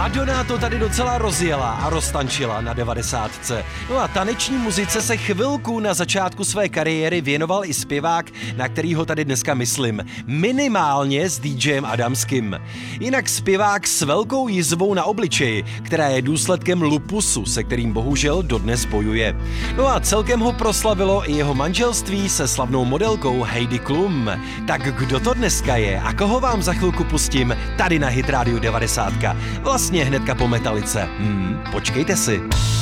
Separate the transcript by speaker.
Speaker 1: Madonna to tady docela rozjela a roztančila na 90. No a taneční muzice se chvilku na začátku své kariéry věnoval i zpěvák, na kterýho tady dneska myslím. Minimálně s DJem Adamským. Jinak zpěvák s velkou jizvou na obličeji, která je důsledkem lupusu, se kterým bohužel dodnes bojuje. No a celkem ho proslavilo i jeho manželství se slavnou modelkou Heidi Klum. Tak kdo to dneska je a koho vám za chvilku pustím tady na Hit Radio 90? Vlastně hnedka po Metalice. Počkejte si.